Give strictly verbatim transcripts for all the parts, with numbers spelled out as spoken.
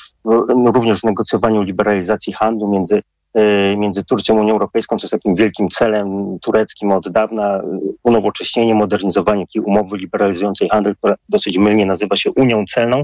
również w negocjowaniu liberalizacji handlu między, między Turcją a Unią Europejską, co jest takim wielkim celem tureckim od dawna, unowocześnienie, modernizowanie takiej umowy liberalizującej handel, która dosyć mylnie nazywa się Unią Celną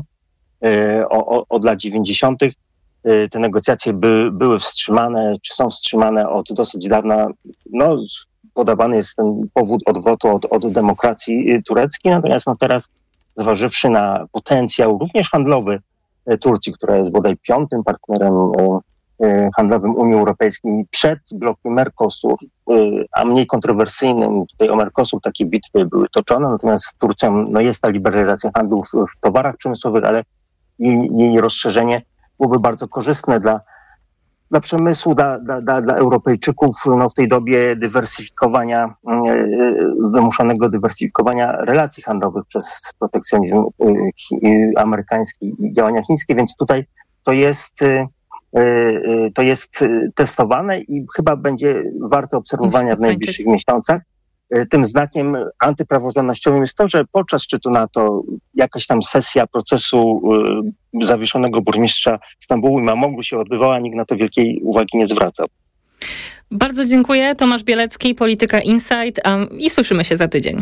od lat dziewięćdziesiątych. Te negocjacje by, były wstrzymane, czy są wstrzymane od dosyć dawna. No, podawany jest ten powód odwrotu od, od demokracji tureckiej, natomiast no teraz, zważywszy na potencjał również handlowy Turcji, która jest bodaj piątym partnerem handlowym Unii Europejskiej przed blokiem Mercosur, a mniej kontrowersyjnym, tutaj o Mercosur takie bitwy były toczone, natomiast z Turcją no jest ta liberalizacja handlu w, w towarach przemysłowych, ale jej, jej rozszerzenie byłoby bardzo korzystne dla, dla przemysłu, dla, dla, dla, dla Europejczyków no, w tej dobie dywersyfikowania, wymuszonego dywersyfikowania relacji handlowych przez protekcjonizm amerykański i działania chińskie, więc tutaj to jest, to jest testowane i chyba będzie warte obserwowania w najbliższych miesiącach. Tym znakiem antypraworządnościowym jest to, że podczas szczytu NATO jakaś tam sesja procesu y, zawieszonego burmistrza Stambułu i Mamogu się odbywała, nikt na to wielkiej uwagi nie zwracał. Bardzo dziękuję. Tomasz Bielecki, Polityka Insight um, i słyszymy się za tydzień.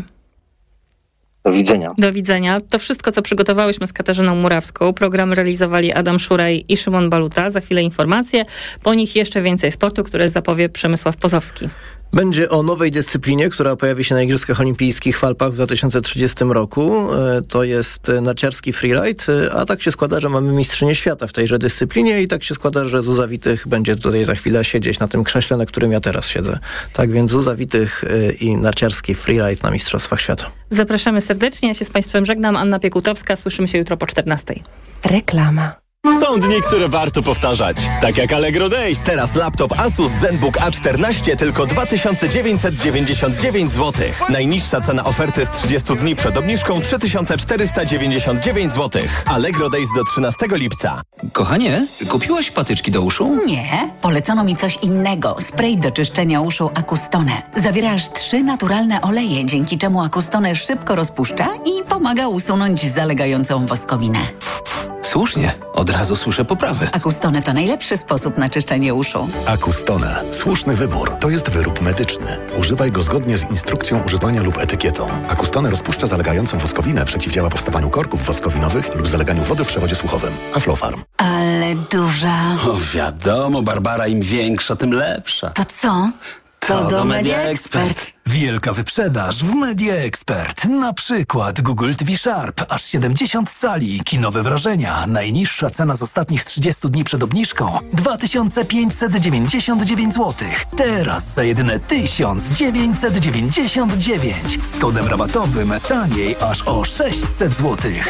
Do widzenia. Do widzenia. To wszystko, co przygotowałyśmy z Katarzyną Murawską. Program realizowali Adam Szuraj i Szymon Baluta. Za chwilę informacje. Po nich jeszcze więcej sportu, które zapowie Przemysław Pozowski. Będzie o nowej dyscyplinie, która pojawi się na Igrzyskach Olimpijskich w Alpach w dwa tysiące trzydziestym roku. To jest narciarski freeride, a tak się składa, że mamy mistrzynię świata w tejże dyscyplinie i tak się składa, że Zuza Witych będzie tutaj za chwilę siedzieć na tym krześle, na którym ja teraz siedzę. Tak więc Zuza Witych i narciarski freeride na Mistrzostwach Świata. Zapraszamy serdecznie. Ja się z Państwem żegnam. Anna Piekutowska. Słyszymy się jutro po czternastej. Reklama. Są dni, które warto powtarzać. Tak jak Allegro Days. Teraz laptop Asus ZenBook A czternaście tylko dwa tysiące dziewięćset dziewięćdziesiąt dziewięć złotych. Najniższa cena oferty z trzydziestu dni przed obniżką trzy tysiące czterysta dziewięćdziesiąt dziewięć złotych. Allegro Days do trzynastego lipca. Kochanie, kupiłaś patyczki do uszu? Nie, polecono mi coś innego. Spray do czyszczenia uszu Acustone. Zawiera aż trzy naturalne oleje, dzięki czemu Acustone szybko rozpuszcza i pomaga usunąć zalegającą woskowinę. Słusznie, od razu słyszę poprawy. Acustone to najlepszy sposób na czyszczenie uszu. Acustone. Słuszny wybór. To jest wyrób medyczny. Używaj go zgodnie z instrukcją używania lub etykietą. Acustone rozpuszcza zalegającą woskowinę, przeciwdziała powstawaniu korków woskowinowych lub zaleganiu wody w przewodzie słuchowym. Aflofarm. Ale duża. O, wiadomo, Barbara, im większa, tym lepsza. To co? To, to do Media Expert. Wielka wyprzedaż w Media Expert. Na przykład Google T V Sharp, aż siedemdziesiąt cali, kinowe wrażenia. Najniższa cena z ostatnich trzydziestu dni przed obniżką dwa tysiące pięćset dziewięćdziesiąt dziewięć złotych. Teraz za jedyne tysiąc dziewięćset dziewięćdziesiąt dziewięć. Z kodem rabatowym taniej aż o sześćset złotych.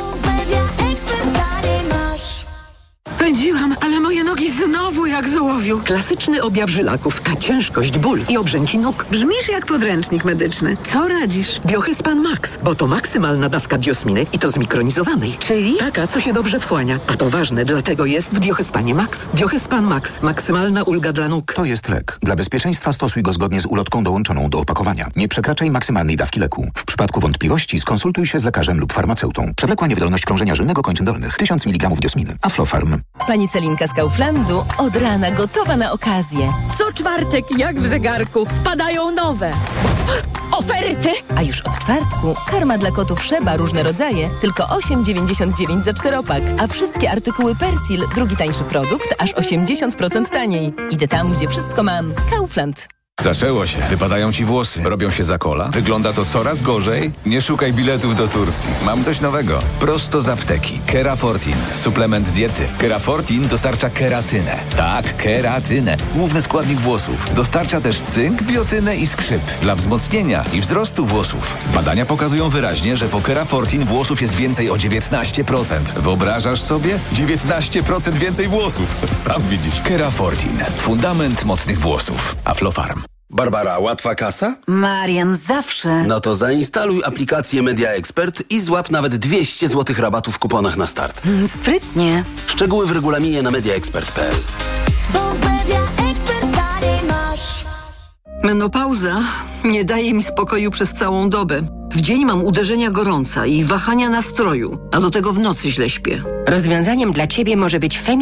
Pędziłam, ale moje nogi znowu jak z ołowiu. Klasyczny objaw żylaków, a ciężkość, ból i obrzęki nóg. Brzmisz jak podręcznik medyczny. Co radzisz? Biohyspan Max, bo to maksymalna dawka biosminy i to zmikronizowanej. Czyli? Taka, co się dobrze wchłania. A to ważne, dlatego jest w Biohyspanie Max. Biohyspan Max. Maksymalna ulga dla nóg. To jest lek. Dla bezpieczeństwa stosuj go zgodnie z ulotką dołączoną do opakowania. Nie przekraczaj maksymalnej dawki leku. W przypadku wątpliwości skonsultuj się z lekarzem lub farmaceutą. Przewlekła niewydolność krążenia żylnego kończyn dolnych. tysiąc miligramów diosminy. Aflofarm. Pani Celinka z Kauflandu od rana gotowa na okazję. Co czwartek, jak w zegarku, wpadają nowe oferty. A już od czwartku karma dla kotów Szeba, różne rodzaje, tylko osiem dziewięćdziesiąt dziewięć za czteropak. A wszystkie artykuły Persil, drugi tańszy produkt, aż osiemdziesiąt procent taniej. Idę tam, gdzie wszystko mam. Kaufland. Zaczęło się. Wypadają ci włosy. Robią się za kola. Wygląda to coraz gorzej. Nie szukaj biletów do Turcji. Mam coś nowego. Prosto z apteki. Kerafortin. Suplement diety. Kerafortin dostarcza keratynę. Tak, keratynę. Główny składnik włosów. Dostarcza też cynk, biotynę i skrzyp. Dla wzmocnienia i wzrostu włosów. Badania pokazują wyraźnie, że po Kerafortin włosów jest więcej o dziewiętnaście procent. Wyobrażasz sobie? dziewiętnaście procent więcej włosów. Sam widzisz. Kerafortin. Fundament mocnych włosów. Aflofarm. Barbara, łatwa kasa? Marian, zawsze. No to zainstaluj aplikację Media Expert i złap nawet dwieście złotych rabatu w kuponach na start. Mm, sprytnie. Szczegóły w regulaminie na mediaexpert kropka p l. Menopauza nie daje mi spokoju przez całą dobę. W dzień mam uderzenia gorąca i wahania nastroju, a do tego w nocy źle śpię. Rozwiązaniem dla Ciebie może być Femi